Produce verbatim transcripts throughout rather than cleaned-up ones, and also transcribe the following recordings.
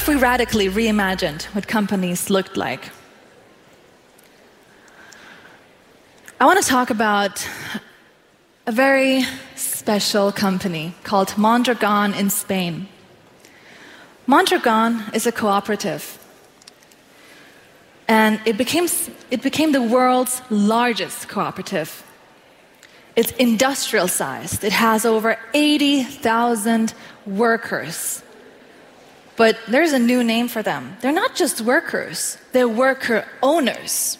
if we radically reimagined what companies looked like? I want to talk about a very special company called Mondragon in Spain. Mondragon is a cooperative, and it became, it became the world's largest cooperative. It's industrial sized. It has over eighty thousand workers. But there's a new name for them. They're not just workers, they're worker owners.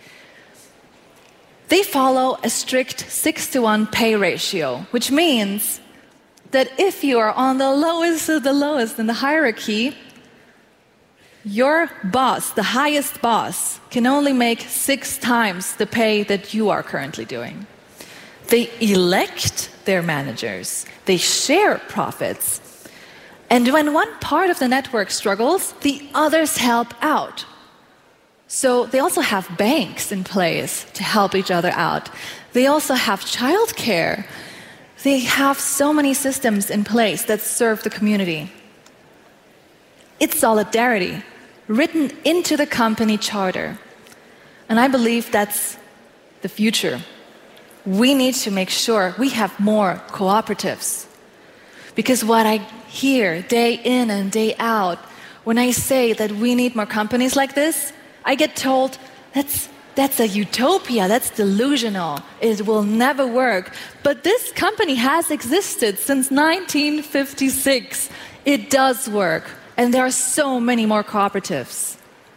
They follow a strict six to one pay ratio, which means that if you are on the lowest of the lowest in the hierarchy, your boss, the highest boss, can only make six times the pay that you are currently doing. They elect their managers. They share profits. And when one part of the network struggles, the others help out. So they also have banks in place to help each other out. They also have childcare. They have so many systems in place that serve the community. It's solidarity written into the company charter. And I believe that's the future. We need to make sure we have more cooperatives. Because what I hear day in and day out, when I say that we need more companies like this, I get told, that's, that's a utopia, that's delusional, it will never work. But this company has existed since nineteen fifty-six. It does work, and there are so many more cooperatives.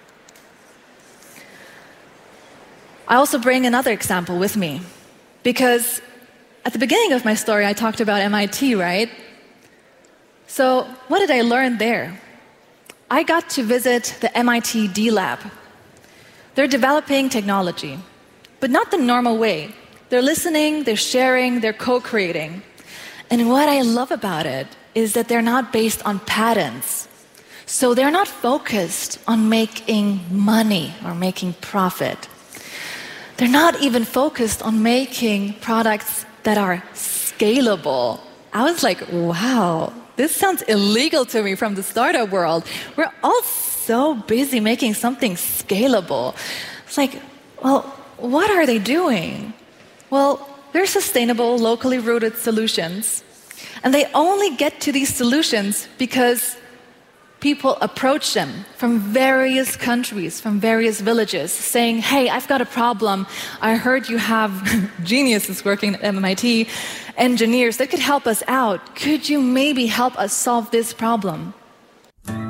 I also bring another example with me, because at the beginning of my story, I talked about M I T, right? So what did I learn there? I got to visit the M I T D Lab. They're developing technology, but not the normal way. They're listening, they're sharing, they're co-creating. And what I love about it is that they're not based on patents. So they're not focused on making money or making profit. They're not even focused on making products that are scalable. I was like, wow, this sounds illegal to me from the startup world. We're all so busy making something scalable. It's like, well, what are they doing? Well, they're sustainable, locally rooted solutions. And they only get to these solutions because people approach them from various countries, from various villages, saying, hey, I've got a problem. I heard you have geniuses working at M I T, engineers that could help us out. Could you maybe help us solve this problem?